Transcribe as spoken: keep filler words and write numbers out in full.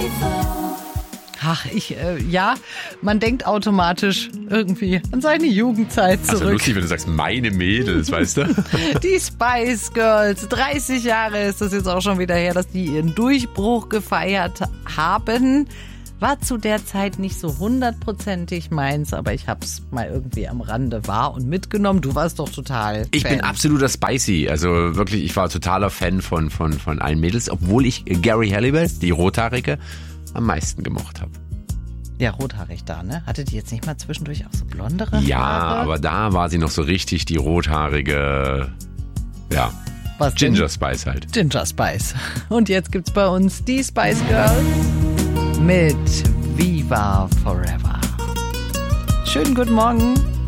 Ach, ich, äh, ja, man denkt automatisch irgendwie an seine Jugendzeit zurück. Also lustig, wenn du sagst, meine Mädels, weißt du? Die Spice Girls, dreißig Jahre ist das jetzt auch schon wieder her, dass die ihren Durchbruch gefeiert haben. War zu der Zeit nicht so hundertprozentig meins, aber ich hab's mal irgendwie am Rande wahr und mitgenommen. Du warst doch total Ich Fan. bin absoluter Spicy. Also wirklich, ich war totaler Fan von, von, von allen Mädels, obwohl ich Gary Halliwell, die Rothaarige, am meisten gemocht habe. Ja, rothaarig da, ne? Hatte die jetzt nicht mal zwischendurch auch so blondere Ja, Haare? aber da war sie noch so richtig die rothaarige, ja, Was denn? Ginger Spice halt. Ginger Spice. Und jetzt gibt's bei uns die Spice Girls mit Viva Forever. Schönen guten Morgen.